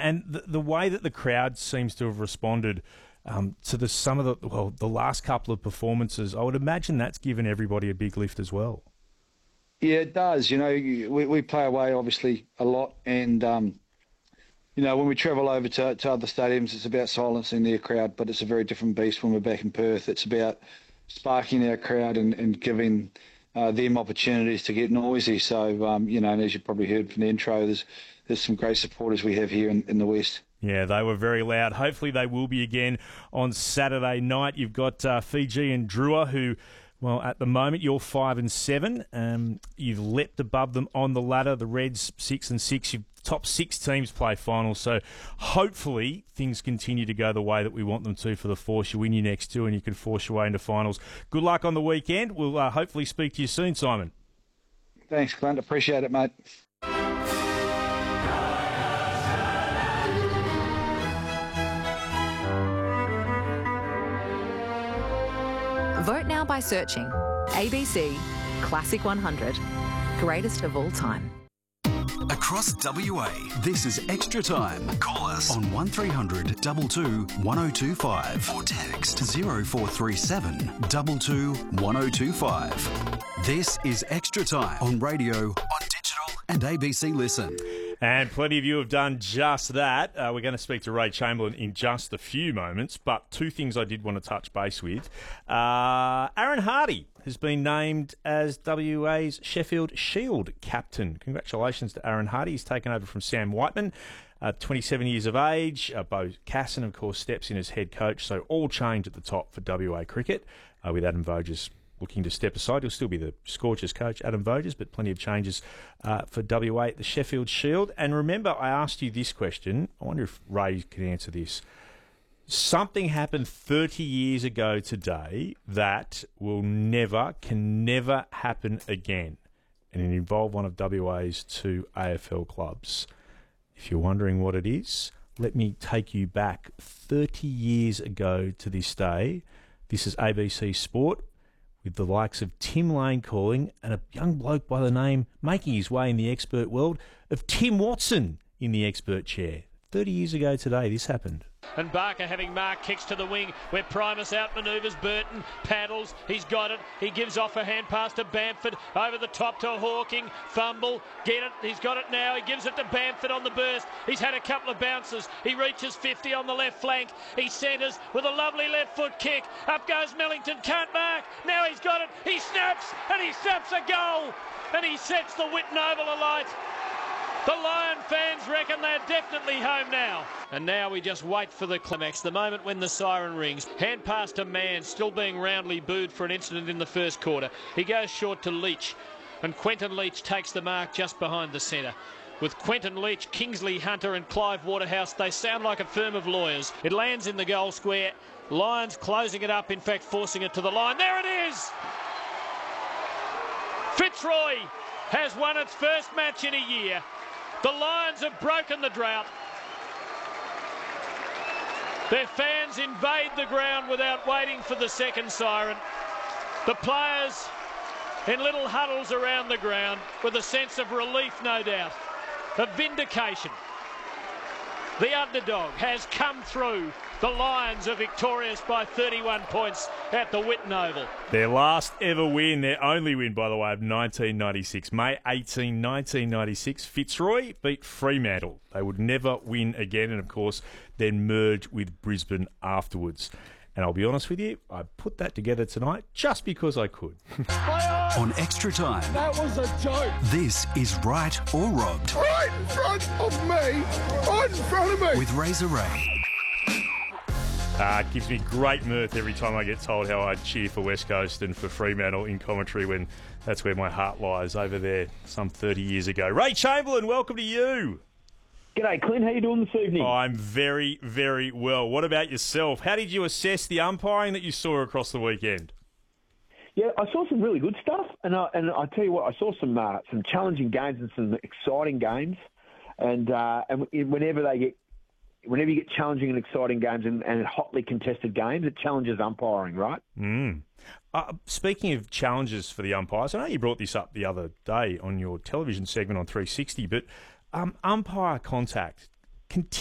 And the way that the crowd seems to have responded to the last couple of performances, I would imagine that's given everybody a big lift as well. Yeah, it does. You know, we play away obviously a lot, and you know, when we travel over to other stadiums, it's about silencing their crowd, but it's a very different beast when we're back in Perth. It's about sparking our crowd and giving them opportunities to get noisy. So, you know, and as you probably heard from the intro, there's some great supporters we have here in the West. Yeah, they were very loud. Hopefully they will be again on Saturday night. You've got Fiji and Drua, who, well, at the moment you're 5 and 7. You've leapt above them on the ladder. The Reds 6 and 6. Top 6 teams play finals, so hopefully things continue to go the way that we want them to for the Force. You win your next 2 and you can force your way into finals. Good luck on the weekend. We'll hopefully speak to you soon, Simon. Thanks, Clint. Appreciate it, mate. Vote now by searching ABC Classic 100, greatest of all time. Across WA, this is Extra Time. Call us on 1300 22 1025 or text 0437 22 1025. This is Extra Time on radio, on digital and ABC Listen. And plenty of you have done just that. We're going to speak to Ray Chamberlain in just a few moments, but 2 things I did want to touch base with. Aaron Hardy has been named as WA's Sheffield Shield captain. Congratulations to Aaron Hardy. He's taken over from Sam Whiteman, 27 years of age. Bo Casson, of course, steps in as head coach. So all change at the top for WA cricket with Adam Voges looking to step aside. He'll still be the Scorchers coach, Adam Voges, but plenty of changes for WA at the Sheffield Shield. And remember, I asked you this question. I wonder if Ray can answer this. Something happened 30 years ago today that can never happen again. And it involved one of WA's 2 AFL clubs. If you're wondering what it is, let me take you back 30 years ago to this day. This is ABC Sport, with the likes of Tim Lane calling and a young bloke by the name, making his way in the expert world, of Tim Watson in the expert chair. 30 years ago today, this happened. And Barker having Mark kicks to the wing where Primus outmanoeuvres Burton, paddles, he's got it, he gives off a hand pass to Bamford, over the top to Hawking, fumble, get it, he's got it now, he gives it to Bamford on the burst, he's had a couple of bounces, he reaches 50 on the left flank, he centres with a lovely left foot kick, up goes Millington, can't mark, now he's got it, he snaps, and he snaps a goal, and he sets the Whitten Oval alight. The Lion fans reckon they're definitely home now. And now we just wait for the climax, the moment when the siren rings. Hand pass to Mann, still being roundly booed for an incident in the first quarter. He goes short to Leach, and Quentin Leach takes the mark just behind the centre. With Quentin Leach, Kingsley Hunter and Clive Waterhouse, they sound like a firm of lawyers. It lands in the goal square. Lions closing it up, in fact forcing it to the line. There it is! Fitzroy has won its first match in a year. The Lions have broken the drought. Their fans invade the ground without waiting for the second siren. The players in little huddles around the ground with a sense of relief, no doubt, of vindication. The underdog has come through. The Lions are victorious by 31 points at the Whitten Oval. Their last ever win, their only win, by the way, of 1996. May 18, 1996, Fitzroy beat Fremantle. They would never win again and, of course, then merge with Brisbane afterwards. And I'll be honest with you, I put that together tonight just because I could. On Extra Time. That was a joke. This is Right or Robbed. Right in front of me. Right in front of me. With Razor Ray. It gives me great mirth every time I get told how I cheer for West Coast and for Fremantle in commentary when that's where my heart lies, over there some 30 years ago. Ray Chamberlain, welcome to you. G'day, Clint. How you doing this evening? I'm very, very well. What about yourself? How did you assess the umpiring that you saw across the weekend? Yeah, I saw some really good stuff, and I tell you what, I saw some challenging games and some exciting games, and whenever you get challenging and exciting games and hotly contested games, it challenges umpiring, right? Speaking of challenges for the umpires, I know you brought this up the other day on your television segment on 360, but umpire contact